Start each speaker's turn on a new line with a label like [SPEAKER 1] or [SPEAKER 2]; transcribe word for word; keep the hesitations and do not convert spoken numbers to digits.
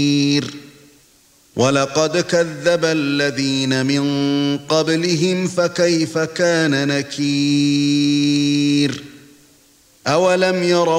[SPEAKER 1] وَلَقَدْ كَذَّبَ الَّذِينَ مِن قَبْلِهِمْ فَكَيْفَ كَانَ نَكِيرِ أَوَلَمْ يَرَوْا